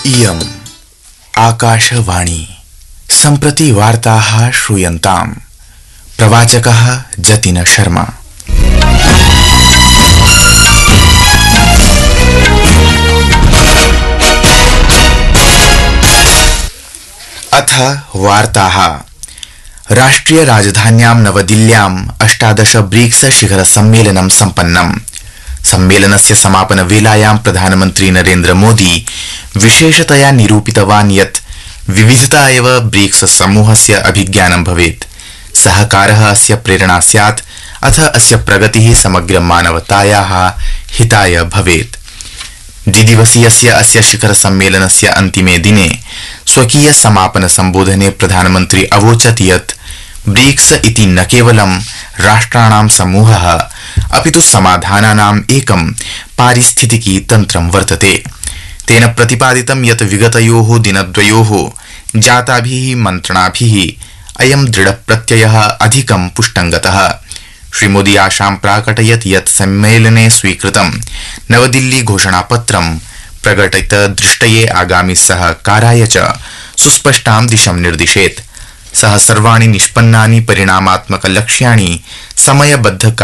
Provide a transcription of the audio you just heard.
इयम् आकाशवाणी सम्प्रति वार्ताः श्रूयन्ताम्। प्रवाचकः जतिन शर्मा। अथ वार्ताः। राष्ट्रिय राजधान्यां नवदिल्ल्याम् 18 ब्रिक्स शिखर सम्मेलनं सम्पन्नम्। सम्मेलनस्य समापन वेलायां प्रधानमन्त्री नरेन्द्र मोदी विशेषतया निरूपितवान् यत् विविधता एव ब्रिक्स समूहस्य अभिज्ञानं भवेत्। सहकारः अस्य प्रेरणा स्यात्, अथ अस्य प्रगतिः समग्र मानवतायाः हिताय भवेत्। द्विदिवसीयस्य अस्य शिखर सम्मेलनस्य अन्तिमे दिने स्वकीय समापन सम्बोधने प्रधानमन्त्री अवोचत् यत् ब्रिक्स इति न केवलं राष्ट्राणां समूहः अपितु समाधानानाम् एकं पारिस्थितिकी तन्त्रं वर्तते। तेन प्रतिपादितं यत् विगतयोः दिनद्वयोः जाताभिः मन्त्रणाभिः अयं दृढप्रत्ययः अधिकं पुष्टङ्गतः। श्रीमोदी आशां प्राकटयत् यत् सम्मेलने स्वीकृतं नवदिल्ली घोषणापत्रं प्रकटितदृष्टये आगामि सहकाराय च सुस्पष्टां दिशं निर्दिशेत्। सः सर्वाणि निष्पन्नानि परिणामात्मक लक्ष्याणि समयबद्ध